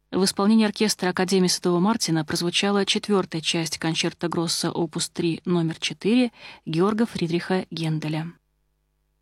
В исполнении оркестра Академии Святого Мартина прозвучала четвертая часть концерта Гросса опус 3 номер 4 Георга Фридриха Генделя.